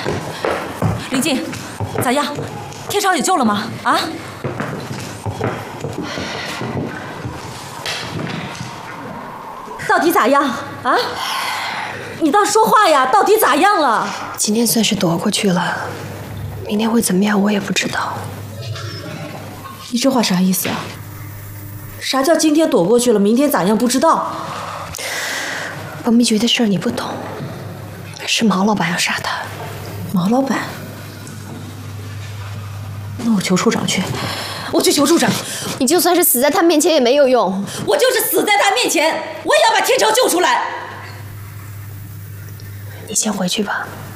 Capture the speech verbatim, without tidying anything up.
林静，咋样？天朝有救了吗？啊？到底咋样？啊？你倒说话呀！到底咋样了？ 今天算是躲过去了，明天会怎么样我也不知道。 你这话啥意思啊？啥叫今天躲过去了，明天咋样不知道？ 保密局的事儿你不懂，是毛老板要杀他。 毛老板？那我求处长去，我去求处长。 你就算是死在他面前也没有用。 我就是死在他面前，我也要把天朝救出来。 你先回去吧。